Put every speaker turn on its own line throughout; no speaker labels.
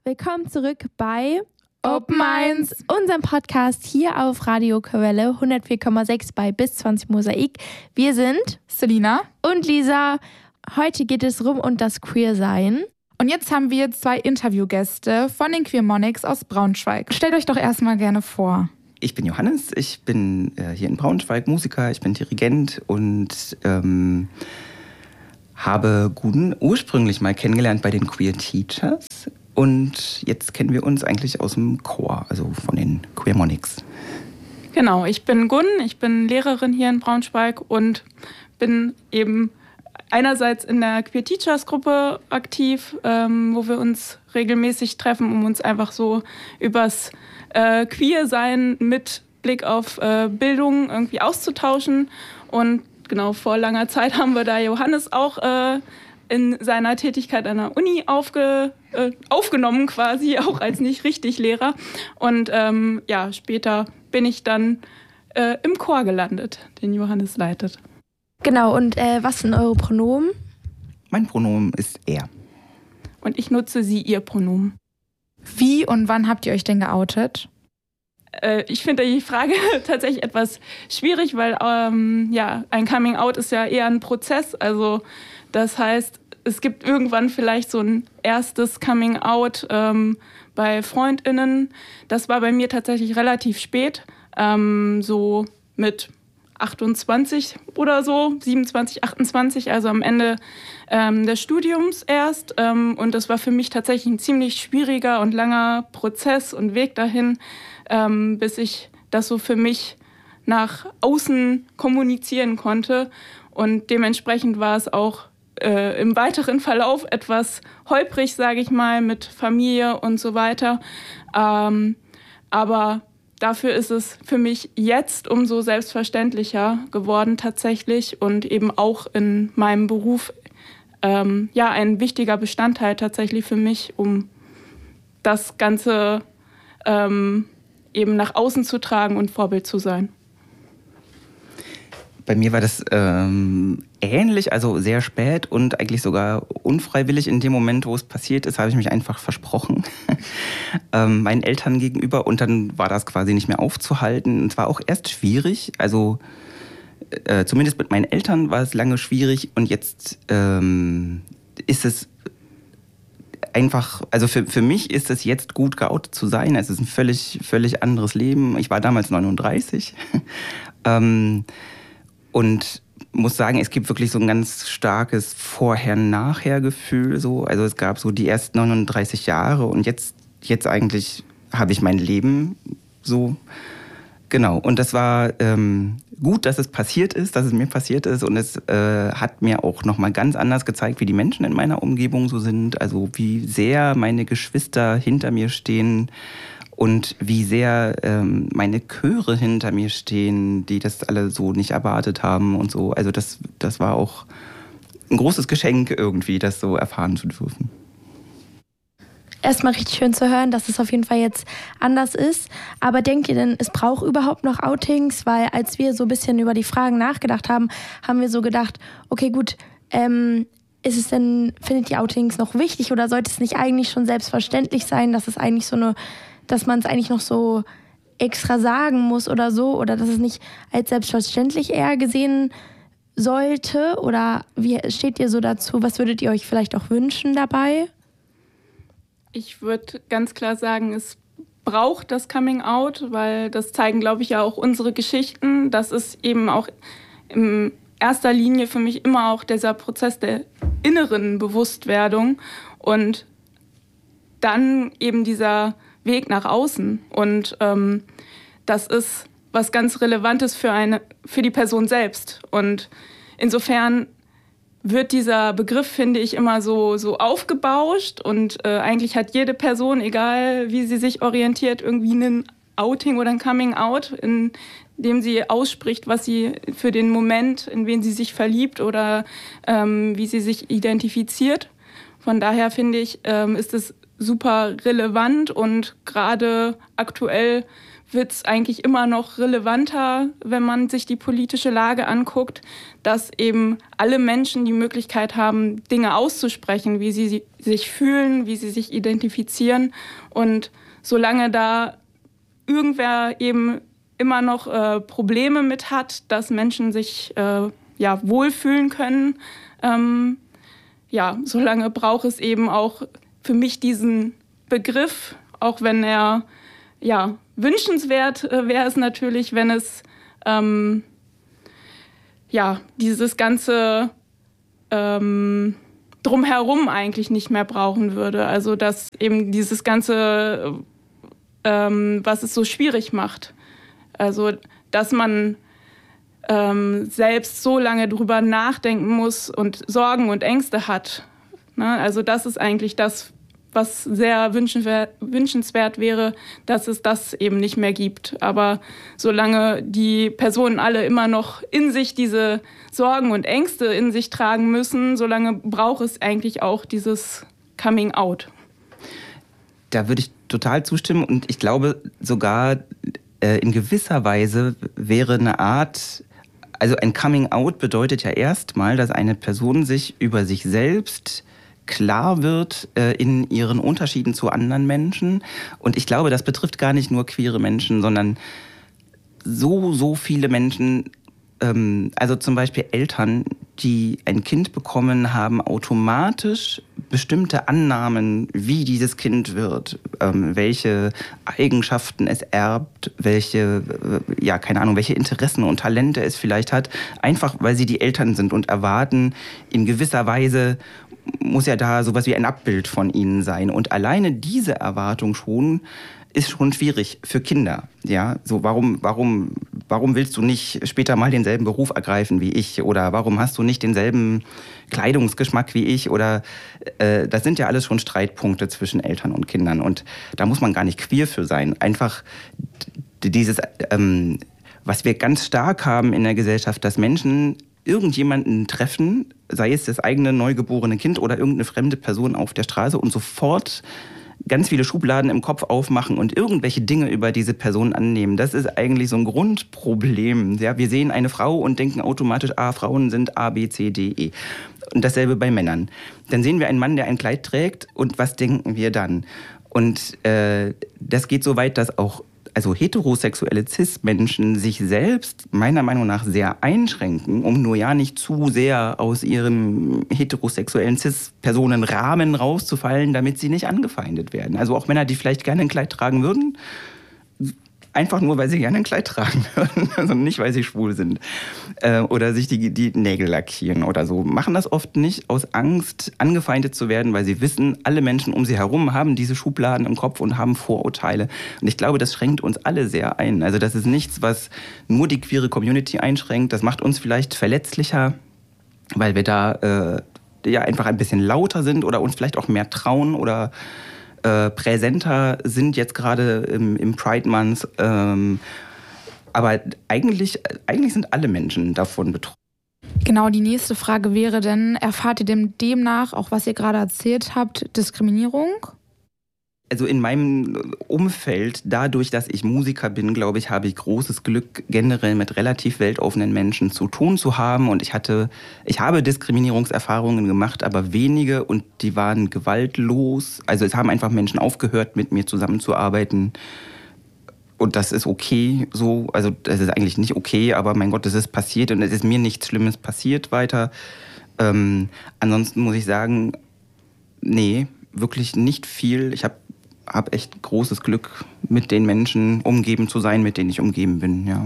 willkommen zurück bei Open Minds, unserem Podcast hier auf Radio Quelle 104,6 bei bis 20 Mosaik. Wir sind
Selina
und Lisa. Heute geht es rum und das Queersein.
Und jetzt haben wir 2 Interviewgäste von den Queermonics aus Braunschweig. Stellt euch doch erstmal gerne vor.
Ich bin Johannes, ich bin hier in Braunschweig Musiker, ich bin Dirigent und habe Guden ursprünglich mal kennengelernt bei den Queer Teachers. Und jetzt kennen wir uns eigentlich aus dem Chor, also von den Queermonics.
Genau, ich bin Gun, ich bin Lehrerin hier in Braunschweig und bin eben einerseits in der Queer Teachers Gruppe aktiv, wo wir uns regelmäßig treffen, um uns einfach so übers Queer-Sein mit Blick auf Bildung irgendwie auszutauschen. Und genau, vor langer Zeit haben wir da Johannes auch in seiner Tätigkeit an der Uni aufgenommen quasi, auch als nicht richtig Lehrer. Und später bin ich dann im Chor gelandet, den Johannes leitet.
Genau, und was sind eure Pronomen?
Mein Pronomen ist er.
Und ich nutze sie, ihr Pronomen.
Wie und wann habt ihr euch denn geoutet?
Ich finde die Frage tatsächlich etwas schwierig, weil ein Coming-out ist ja eher ein Prozess. Also das heißt, es gibt irgendwann vielleicht so ein erstes Coming-out bei FreundInnen. Das war bei mir tatsächlich relativ spät, so mit 28 oder so, 27, 28, also am Ende des Studiums erst. Und das war für mich tatsächlich ein ziemlich schwieriger und langer Prozess und Weg dahin, bis ich das so für mich nach außen kommunizieren konnte. Und dementsprechend war es auch im weiteren Verlauf etwas holprig, sage ich mal, mit Familie und so weiter. Aber dafür ist es für mich jetzt umso selbstverständlicher geworden tatsächlich und eben auch in meinem Beruf ein wichtiger Bestandteil tatsächlich für mich, um das Ganze eben nach außen zu tragen und Vorbild zu sein.
Bei mir war das ähnlich, also sehr spät und eigentlich sogar unfreiwillig. In dem Moment, wo es passiert ist, habe ich mich einfach versprochen meinen Eltern gegenüber und dann war das quasi nicht mehr aufzuhalten. Und es war auch erst schwierig, also zumindest mit meinen Eltern war es lange schwierig und jetzt ist es einfach, also für mich ist es jetzt gut geoutet zu sein. Es ist ein völlig anderes Leben. Ich war damals 39 und muss sagen, es gibt wirklich so ein ganz starkes Vorher-Nachher-Gefühl. So. Also es gab so die ersten 39 Jahre und jetzt eigentlich habe ich mein Leben so. Genau, und das war gut, dass es passiert ist, dass es mir passiert ist. Und es hat mir auch nochmal ganz anders gezeigt, wie die Menschen in meiner Umgebung so sind. Also wie sehr meine Geschwister hinter mir stehen und wie sehr meine Chöre hinter mir stehen, die das alle so nicht erwartet haben und so. Also das war auch ein großes Geschenk irgendwie, das so erfahren zu dürfen.
Erstmal richtig schön zu hören, dass es auf jeden Fall jetzt anders ist. Aber denkt ihr denn, es braucht überhaupt noch Outings? Weil als wir so ein bisschen über die Fragen nachgedacht haben, haben wir so gedacht, okay gut, ist es denn, findet ihr Outings noch wichtig oder sollte es nicht eigentlich schon selbstverständlich sein, dass es eigentlich dass man es eigentlich noch so extra sagen muss oder so, oder dass es nicht als selbstverständlich eher gesehen sollte? Oder wie steht ihr so dazu? Was würdet ihr euch vielleicht auch wünschen dabei?
Ich würde ganz klar sagen, es braucht das Coming-out, weil das zeigen, glaube ich, ja auch unsere Geschichten. Das ist eben auch in erster Linie für mich immer auch dieser Prozess der inneren Bewusstwerdung und dann eben dieser Weg nach außen. Und das ist was ganz Relevantes für die Person selbst. Und insofern wird dieser Begriff, finde ich, immer so aufgebauscht und eigentlich hat jede Person, egal wie sie sich orientiert, irgendwie ein Outing oder ein Coming-out, in dem sie ausspricht, was sie für den Moment, in wen sie sich verliebt oder wie sie sich identifiziert. Von daher finde ich, ist es super relevant und gerade aktuell wird es eigentlich immer noch relevanter, wenn man sich die politische Lage anguckt, dass eben alle Menschen die Möglichkeit haben, Dinge auszusprechen, wie sie sich fühlen, wie sie sich identifizieren. Und solange da irgendwer eben immer noch Probleme mit hat, dass Menschen sich wohlfühlen können, solange braucht es eben auch für mich diesen Begriff, auch wenn er wünschenswert wäre es natürlich, wenn es dieses ganze Drumherum eigentlich nicht mehr brauchen würde. Also dass eben dieses ganze, was es so schwierig macht. Also dass man selbst so lange drüber nachdenken muss und Sorgen und Ängste hat. Ne? Also das ist eigentlich das, was sehr wünschenswert wäre, dass es das eben nicht mehr gibt. Aber solange die Personen alle immer noch in sich diese Sorgen und Ängste in sich tragen müssen, solange braucht es eigentlich auch dieses Coming Out.
Da würde ich total zustimmen und ich glaube sogar in gewisser Weise wäre eine Art, also ein Coming Out bedeutet ja erstmal, dass eine Person sich über sich selbst klar wird in ihren Unterschieden zu anderen Menschen. Und ich glaube, das betrifft gar nicht nur queere Menschen, sondern so viele Menschen, also zum Beispiel Eltern, die ein Kind bekommen, haben automatisch bestimmte Annahmen, wie dieses Kind wird, welche Eigenschaften es erbt, welche Interessen und Talente es vielleicht hat, einfach weil sie die Eltern sind und erwarten, in gewisser Weise muss ja da sowas wie ein Abbild von ihnen sein. Und alleine diese Erwartung ist schon schwierig für Kinder. Ja, so warum willst du nicht später mal denselben Beruf ergreifen wie ich? Oder warum hast du nicht denselben Kleidungsgeschmack wie ich? Oder das sind ja alles schon Streitpunkte zwischen Eltern und Kindern. Und da muss man gar nicht queer für sein. Einfach dieses, was wir ganz stark haben in der Gesellschaft, dass Menschen irgendjemanden treffen, sei es das eigene neugeborene Kind oder irgendeine fremde Person auf der Straße und sofort ganz viele Schubladen im Kopf aufmachen und irgendwelche Dinge über diese Person annehmen. Das ist eigentlich so ein Grundproblem. Ja, wir sehen eine Frau und denken automatisch, Frauen sind A, B, C, D, E. Und dasselbe bei Männern. Dann sehen wir einen Mann, der ein Kleid trägt und was denken wir dann? Und das geht so weit, dass auch heterosexuelle Cis-Menschen sich selbst meiner Meinung nach sehr einschränken, um nur ja nicht zu sehr aus ihrem heterosexuellen Cis-Personenrahmen rauszufallen, damit sie nicht angefeindet werden. Also auch Männer, die vielleicht gerne ein Kleid tragen würden, einfach nur, weil sie gerne ein Kleid tragen würden, also nicht, weil sie schwul sind oder sich die Nägel lackieren oder so. Machen das oft nicht aus Angst, angefeindet zu werden, weil sie wissen, alle Menschen um sie herum haben diese Schubladen im Kopf und haben Vorurteile. Und ich glaube, das schränkt uns alle sehr ein. Also das ist nichts, was nur die queere Community einschränkt. Das macht uns vielleicht verletzlicher, weil wir da einfach ein bisschen lauter sind oder uns vielleicht auch mehr trauen oder präsenter sind jetzt gerade im Pride Month. Aber eigentlich sind alle Menschen davon betroffen.
Genau, die nächste Frage wäre denn, erfahrt ihr demnach, auch was ihr gerade erzählt habt, Diskriminierung?
Also in meinem Umfeld, dadurch, dass ich Musiker bin, glaube ich, habe ich großes Glück, generell mit relativ weltoffenen Menschen zu tun zu haben. Und ich habe Diskriminierungserfahrungen gemacht, aber wenige und die waren gewaltlos. Also es haben einfach Menschen aufgehört, mit mir zusammenzuarbeiten. Und das ist okay so. Also das ist eigentlich nicht okay, aber mein Gott, das ist passiert und es ist mir nichts Schlimmes passiert weiter. Ansonsten muss ich sagen, nee, wirklich nicht viel. Ich habe echt großes Glück, mit den Menschen umgeben zu sein, mit denen ich umgeben bin, ja.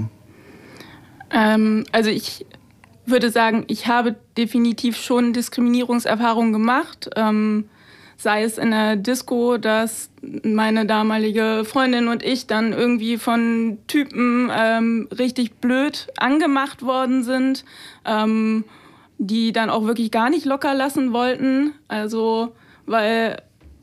Also ich würde sagen, ich habe definitiv schon Diskriminierungserfahrungen gemacht. Sei es in der Disco, dass meine damalige Freundin und ich dann irgendwie von Typen richtig blöd angemacht worden sind, die dann auch wirklich gar nicht locker lassen wollten. Also, weil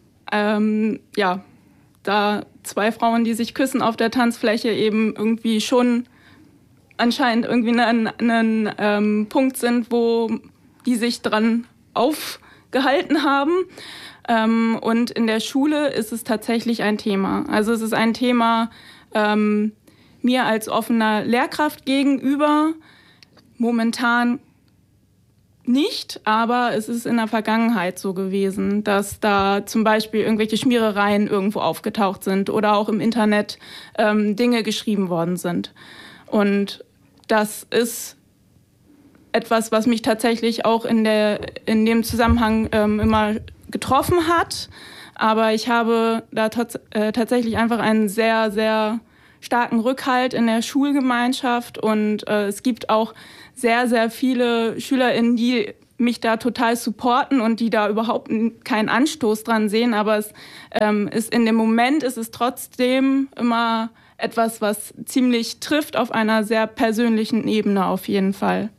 da zwei Frauen, die sich küssen auf der Tanzfläche, eben irgendwie schon anscheinend irgendwie einen Punkt sind, wo die sich dran aufgehalten haben. Und in der Schule ist es tatsächlich ein Thema. Also es ist ein Thema, mir als offener Lehrkraft gegenüber momentan nicht, aber es ist in der Vergangenheit so gewesen, dass da zum Beispiel irgendwelche Schmierereien irgendwo aufgetaucht sind oder auch im Internet Dinge geschrieben worden sind. Und das ist etwas, was mich tatsächlich auch in dem Zusammenhang immer getroffen hat. Aber ich habe da tatsächlich einfach einen sehr, sehr starken Rückhalt in der Schulgemeinschaft und es gibt auch sehr, sehr viele SchülerInnen, die mich da total supporten und die da überhaupt keinen Anstoß dran sehen, aber es ist in dem Moment ist es trotzdem immer etwas, was ziemlich trifft auf einer sehr persönlichen Ebene auf jeden Fall.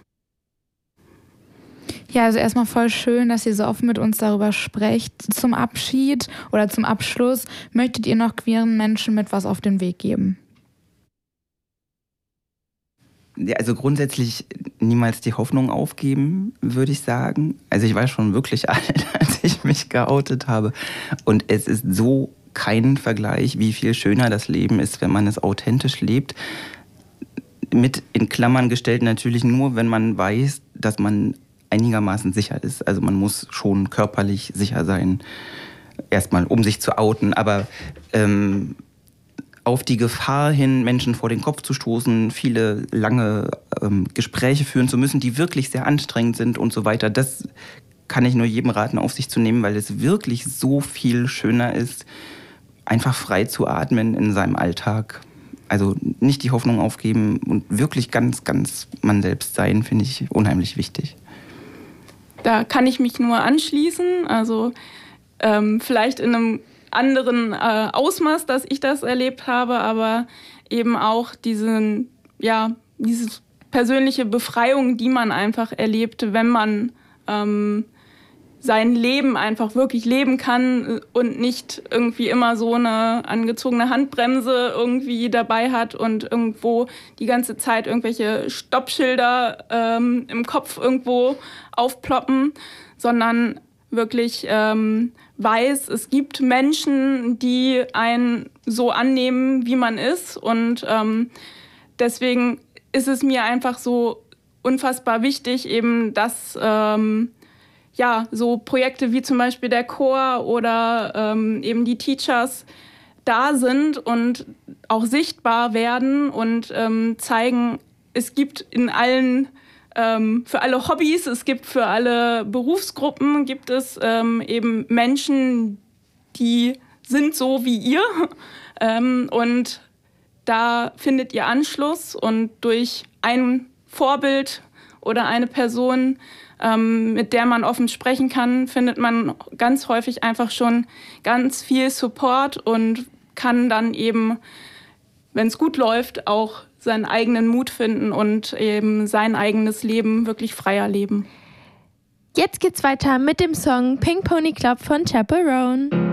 Ja, also erstmal voll schön, dass ihr so offen mit uns darüber sprecht. Zum Abschied oder zum Abschluss, möchtet ihr noch queeren Menschen mit was auf den Weg geben?
Ja, also grundsätzlich niemals die Hoffnung aufgeben, würde ich sagen. Also ich war schon wirklich alt, als ich mich geoutet habe. Und es ist so kein Vergleich, wie viel schöner das Leben ist, wenn man es authentisch lebt. Mit in Klammern gestellt natürlich nur, wenn man weiß, dass man einigermaßen sicher ist. Also man muss schon körperlich sicher sein, erstmal um sich zu outen. Aber auf die Gefahr hin, Menschen vor den Kopf zu stoßen, viele lange Gespräche führen zu müssen, die wirklich sehr anstrengend sind und so weiter, das kann ich nur jedem raten, auf sich zu nehmen, weil es wirklich so viel schöner ist, einfach frei zu atmen in seinem Alltag. Also nicht die Hoffnung aufgeben und wirklich ganz, ganz man selbst sein, finde ich unheimlich wichtig.
Da kann ich mich nur anschließen, also vielleicht in einem anderen Ausmaß, dass ich das erlebt habe, aber eben auch diese persönliche Befreiung, die man einfach erlebt, wenn man sein Leben einfach wirklich leben kann und nicht irgendwie immer so eine angezogene Handbremse irgendwie dabei hat und irgendwo die ganze Zeit irgendwelche Stoppschilder im Kopf irgendwo aufploppen, sondern wirklich weiß, es gibt Menschen, die einen so annehmen, wie man ist. Und deswegen ist es mir einfach so unfassbar wichtig, eben, dass so Projekte wie zum Beispiel der Chor oder eben die Teachers da sind und auch sichtbar werden und zeigen, es gibt in allen für alle Hobbys, es gibt für alle Berufsgruppen, gibt es eben Menschen, die sind so wie ihr. Und da findet ihr Anschluss und durch ein Vorbild oder eine Person, mit der man offen sprechen kann, findet man ganz häufig einfach schon ganz viel Support und kann dann eben, wenn es gut läuft, auch seinen eigenen Mut finden und eben sein eigenes Leben wirklich freier leben.
Jetzt geht's weiter mit dem Song Pink Pony Club von Chaperone.